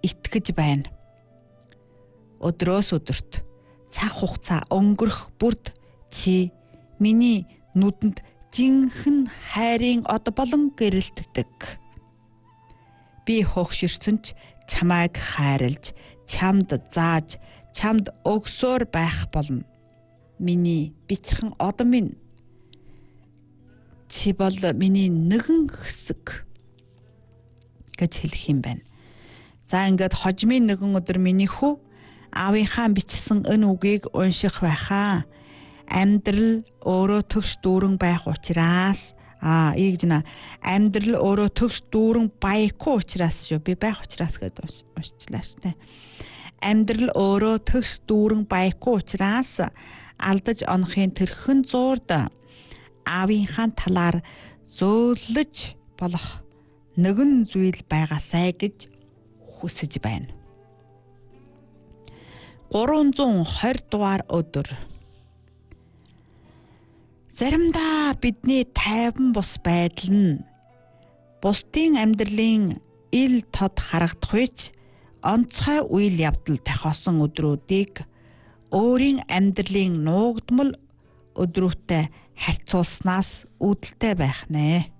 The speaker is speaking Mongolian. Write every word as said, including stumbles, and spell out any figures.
итгэж байна. Өдрөөс өдөрт цаг хугацаа өнгөрөх бүрд чи миний нүдэнд жинхэнэ хайрын од болон гэрэлтдэг. Би хөгшөрсөн ч чамайг хайрлаж, чамд зааж, чамд өгсөөр байх болно. Миний бичхэн од минь. Чи бол миний нэгэн хэсэг гэж хэлэх юм байна. За ингээд хожмын нэгэн өдөр миний хүү аавынхаа бичсэн энэ үгийг унших байхаа. Амьдрал өөрөө төгс дүүрэн байх учраас аа ийгж на амьдрал өөрөө төгс дүүрэн байхгүй учраас шүү. Би байх учраас гэж уншчлаа штэ. Амьдрал өөрөө төгс дүүрэн байхгүй учраас алдаж онохын тэрхэн зуурд аавынхаа талаар зөөлөж болох нэгэн зүйл байгаасай гэж хүсэж байна. гурван зуун хоёр дугаар өдөр. Заримдаа бидний тайван бус байдал нь бусдын амьдралын ил тод харагдах үеч онцгой үйл явдал тохиосон өдрүүдийг өөрийн амьдралын нуугдмал өдрүүтэй харьцуулснаас үүдэлтэй байх нэ.